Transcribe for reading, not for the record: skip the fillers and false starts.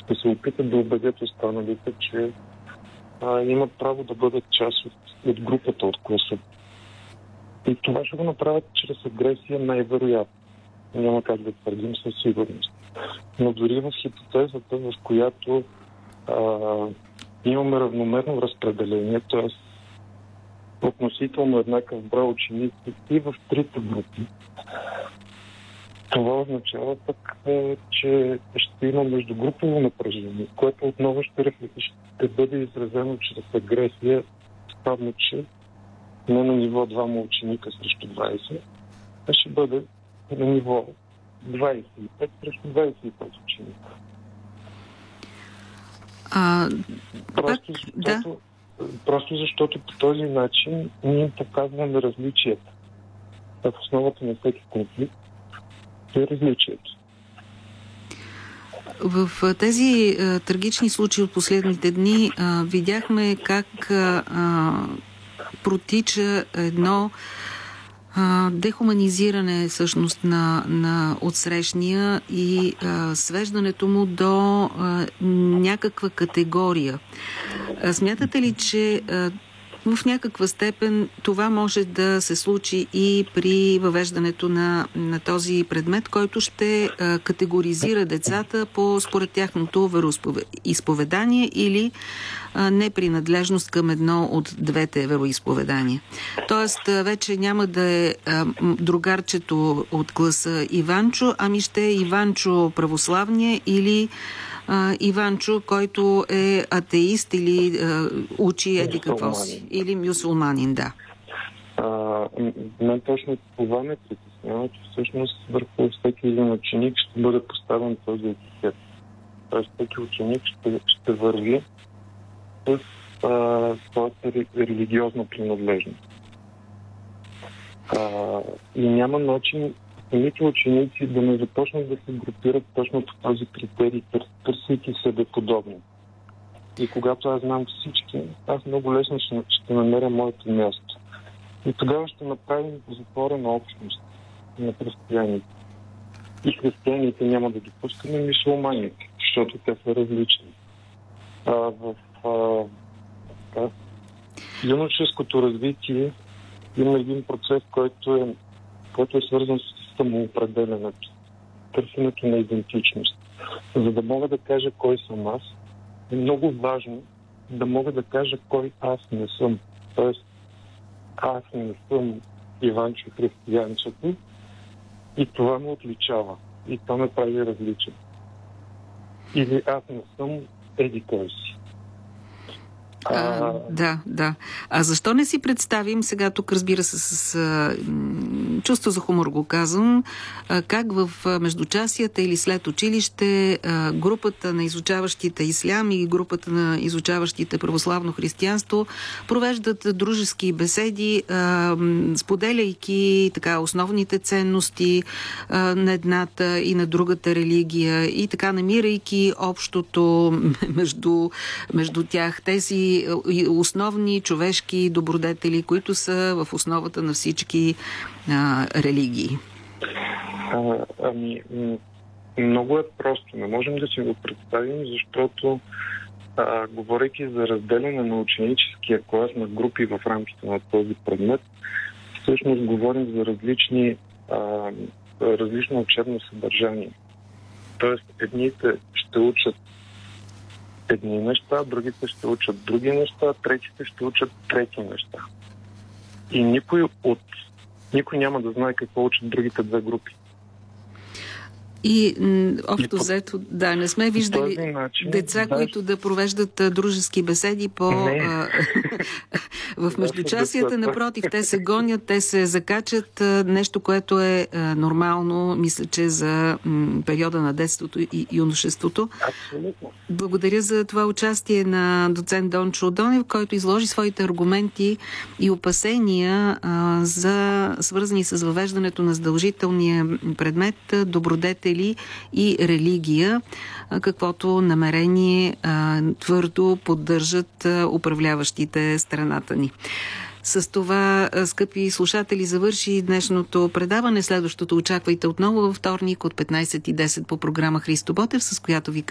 да се опитат да убедят останалите, че имат право да бъдат част от групата, от класа. И това ще го направят чрез агресия най-вероятно. Няма как да твърдим със сигурност. Но дори в хипотезата, в която имаме равномерно разпределение, т.е. относително еднакъв брой ученици и в трите групи, това означава пък, че ще има междугрупово напрежение, което отново ще бъде изразено чрез агресия, ставно, че не на ниво 2 ученика срещу 20, а ще бъде на ниво 25 срещу 25 ученика. Просто защото по този начин ние им показваме различията. В основата на всеки конфликт е различието. В тези трагични случаи от последните дни видяхме как протича едно дехуманизиране всъщност на отсрещния и свеждането му до някаква категория. Смятате ли, че в някаква степен това може да се случи и при въвеждането на този предмет, който ще категоризира децата според тяхното вероизповедание или непринадлежност към едно от двете вероизповедания. Тоест, вече няма да е другарчето от класа Иванчо, ами ще е Иванчо православния или Иванчо, който е атеист или учи еди какво си. Или мюсюлманин, да. Мен точно това ме притеснява, че всъщност върху всеки един ученик ще бъде поставен този етикет. Тоест всеки ученик ще върви с своята религиозна принадлежност. И няма начин самите ученици да не започнат да се групират точно по този критерий, търсейки себеподобни. И когато аз знам всички, аз много лесно ще намеря моето място. И тогава ще направим затворена общност на християните. И християните няма да допускаме мюсюлманите, защото те са различни. В юношеското развитие има един процес, който е свързан с самоопределянето, търсенето на идентичност. За да мога да кажа кой съм аз, е много важно да мога да кажа кой аз не съм. Тоест, аз не съм Иванчо християнчето и това ме отличава. И това ме прави различен. Или аз не съм еди кой си. Да. А защо не си представим, сега тук разбира се с чувство за хумор го казвам, как в междучасията или след училище групата на изучаващите ислям и групата на изучаващите православно християнство провеждат дружески беседи, споделяйки така основните ценности на едната и на другата религия и така намирайки общото между тях, тези основни човешки добродетели, които са в основата на всички религии? Много е просто. Не можем да си го представим, защото говорейки за разделяне на ученическия клас на групи в рамките на този предмет, всъщност говорим за различно учебно съдържание. Тоест, едните ще учат едни неща, другите ще учат други неща, третите ще учат трети неща. И никой няма да знае какво учат другите две групи. И общо взето, не сме виждали деца, които да провеждат дружески беседи в междучасията. Напротив, те се гонят, те се закачат. Нещо, което е нормално, мисля, че за периода на детството и юношеството. Абсолютно. Благодаря за това участие на доцент Дончо Донев, който изложи своите аргументи и опасения свързани с въвеждането на задължителния предмет добродетели и религия, каквото намерение твърдо поддържат управляващите страната ни. С това, скъпи слушатели, завърши днешното предаване. Следващото очаквайте отново във вторник от 15:10 по програма Христо Ботев, с която ви